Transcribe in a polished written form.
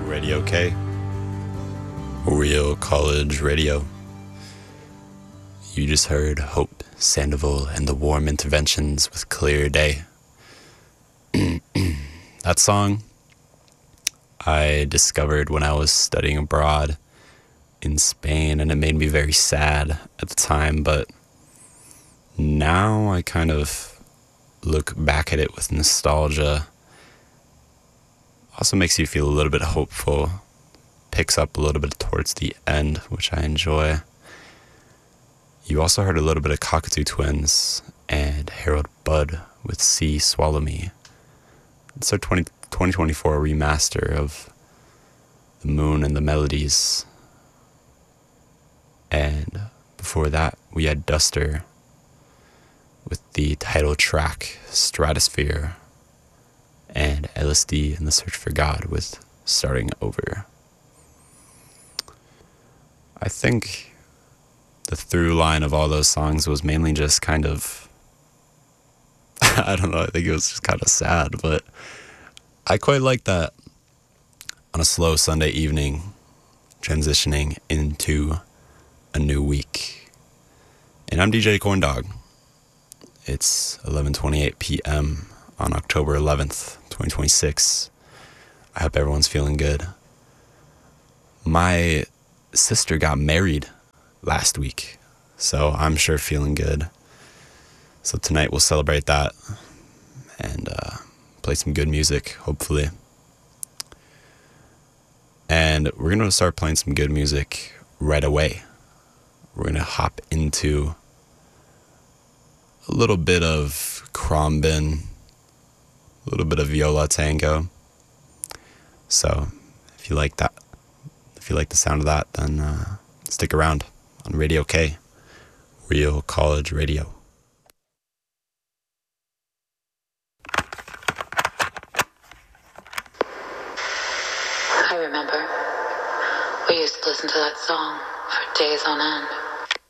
Radio K, Real College Radio. You just heard Hope Sandoval and the Warm Interventions with Clear Day. That song I discovered when I was studying abroad in Spain, and it made me very sad at the time, but now I kind of look back at it with nostalgia. Also makes you feel a little bit hopeful, picks up a little bit towards the end, which I enjoy. You also heard a little bit of Cockatoo Twins and Harold Budd with See Swallow Me. It's our 2024 remaster of The Moon and the Melodies. And before that, we had Duster with the title track Stratosphere, and LSD and the Search for God with Starting Over. I think the through line of all those songs was mainly just kind of, I don't know, I think it was just kind of sad, but I quite like that on a slow Sunday evening, transitioning into a new week. And I'm DJ Corndog. It's 11:28 p.m. on October 11th, 2026. I hope everyone's feeling good. My sister got married last week, so I'm sure feeling good. So tonight we'll celebrate that and play some good music, hopefully. And we're going to start playing some good music right away. We're going to hop into a little bit of Krombin, a little bit of Viola Tango. So if you like that, if you like the sound of that, then stick around on Radio K, Real College Radio. I remember we used to listen to that song for days on end.